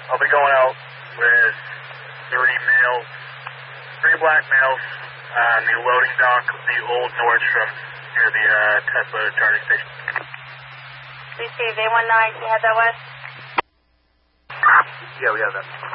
I'll be going out with 3 black males on the loading dock of the old Nordstrom near the Tesla charging station. Receive A19, can you head that way? Yeah, we have that.